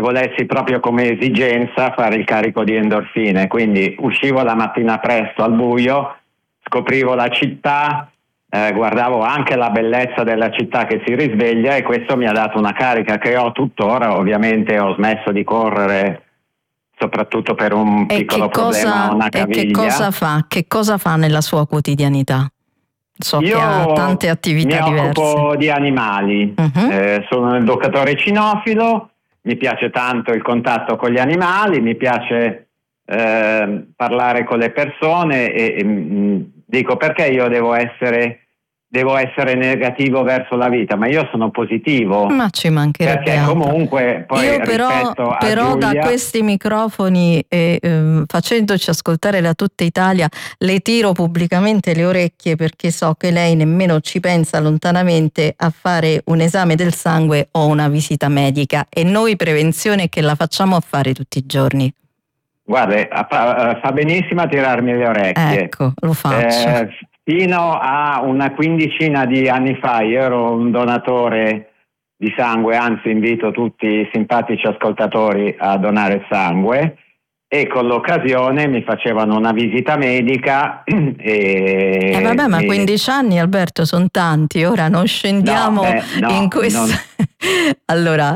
volessi proprio come esigenza fare il carico di endorfine, quindi uscivo la mattina presto al buio, scoprivo la città, guardavo anche la bellezza della città che si risveglia, e questo mi ha dato una carica che ho tuttora. Ovviamente ho smesso di correre soprattutto per un piccolo problema a una caviglia. E che cosa fa nella sua quotidianità? So che ha tante attività diverse. Mi occupo di animali, sono un educatore cinofilo, mi piace tanto il contatto con gli animali, mi piace parlare con le persone, e dico, perché io devo essere negativo verso la vita? Ma io sono positivo. Ma ci mancherebbe perché altro. Comunque poi io però Giulia, da questi microfoni facendoci ascoltare da tutta Italia, le tiro pubblicamente le orecchie, perché so che lei nemmeno ci pensa lontanamente a fare un esame del sangue o una visita medica, e noi prevenzione che la facciamo a fare tutti i giorni. Guarda, fa benissimo a tirarmi le orecchie. Ecco, lo faccio. Fino a una quindicina di anni fa io ero un donatore di sangue, anzi invito tutti i simpatici ascoltatori a donare sangue, e con l'occasione mi facevano una visita medica ma 15 anni, Alberto, sono tanti. Ora non scendiamo in questo. Allora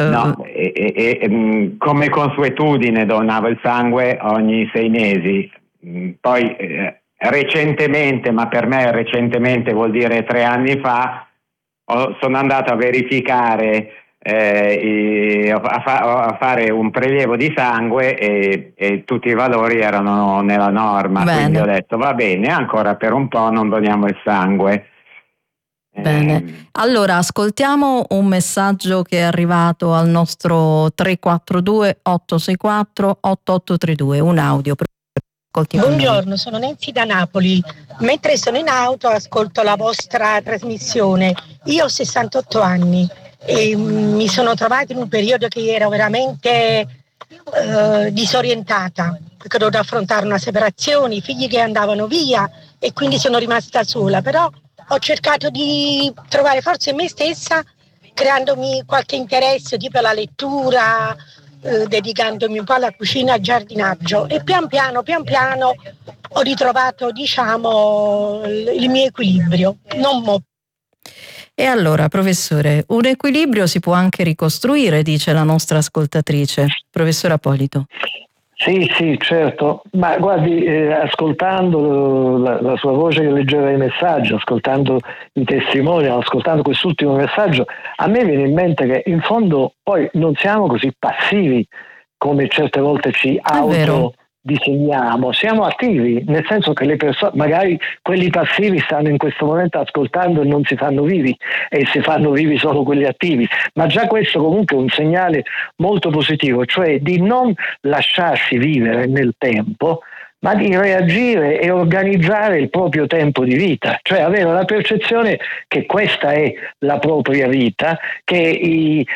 come consuetudine donavo il sangue ogni 6 mesi. Poi recentemente, ma per me recentemente vuol dire 3 anni fa, sono andato a verificare, a fare un prelievo di sangue, e tutti i valori erano nella norma. Bene. Quindi ho detto va bene, ancora per un po' non doniamo il sangue. Bene, allora ascoltiamo un messaggio che è arrivato al nostro 342 864 8832, un audio. Buongiorno, sono Nancy da Napoli. Mentre sono in auto ascolto la vostra trasmissione. Io ho 68 anni e mi sono trovata in un periodo che ero veramente disorientata, perché ho dovuto affrontare una separazione, i figli che andavano via, e quindi sono rimasta sola. Però ho cercato di trovare forza in me stessa, creandomi qualche interesse, tipo la lettura, dedicandomi un po' alla cucina e al giardinaggio, e pian piano ho ritrovato, diciamo, il mio equilibrio. E allora, professore, un equilibrio si può anche ricostruire, dice la nostra ascoltatrice. Professor Apolito. Sì, certo, ma guardi, ascoltando la sua voce che leggeva i messaggi, ascoltando i testimoni, ascoltando quest'ultimo messaggio, a me viene in mente che in fondo poi non siamo così passivi come certe volte ci autodisegniamo, siamo attivi, nel senso che le persone, magari quelli passivi stanno in questo momento ascoltando e non si fanno vivi, e si fanno vivi solo quelli attivi, ma già questo comunque è un segnale molto positivo, cioè di non lasciarsi vivere nel tempo, ma di reagire e organizzare il proprio tempo di vita, cioè avere la percezione che questa è la propria vita, che i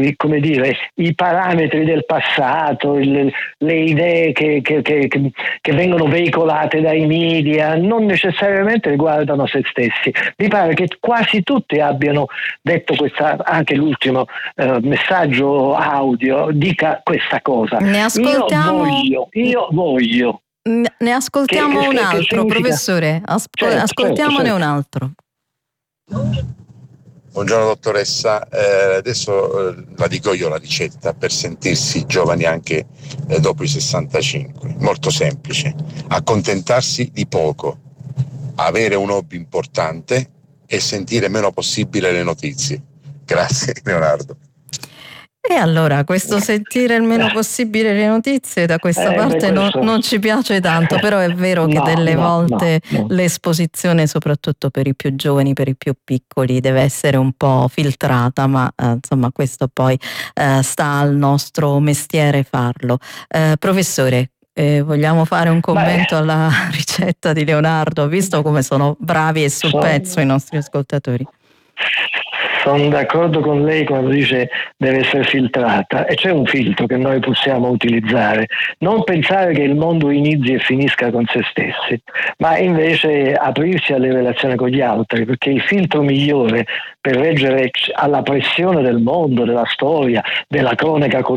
parametri del passato, le idee che vengono veicolate dai media non necessariamente riguardano se stessi. Mi pare che quasi tutti abbiano detto questa, anche l'ultimo messaggio audio dica questa cosa. Ne ascoltiamo. Io voglio. Ne ascoltiamo un altro, professore. Ascoltiamone un altro. Buongiorno dottoressa, adesso la dico io la ricetta per sentirsi giovani anche dopo i 65. Molto semplice: accontentarsi di poco, avere un hobby importante e sentire meno possibile le notizie. Grazie Leonardo. E allora questo sentire il meno possibile le notizie da questa parte non ci piace tanto, però è vero che delle volte l'esposizione, soprattutto per i più giovani, per i più piccoli, deve essere un po' filtrata, ma insomma questo poi sta al nostro mestiere farlo. Professore, vogliamo fare un commento alla ricetta di Leonardo, visto come sono bravi e sul pezzo i nostri ascoltatori? Sono d'accordo con lei quando dice deve essere filtrata, e c'è un filtro che noi possiamo utilizzare: non pensare che il mondo inizi e finisca con se stessi, ma invece aprirsi alle relazioni con gli altri, perché il filtro migliore per reggere alla pressione del mondo, della storia, della cronaca